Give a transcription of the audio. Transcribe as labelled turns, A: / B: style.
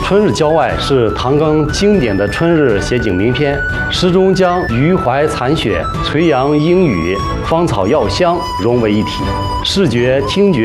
A: 春日郊外是唐耕经典的春日写景名篇，诗中将余淮残雪、垂杨莺语、芳草药香融为一体，视觉、听觉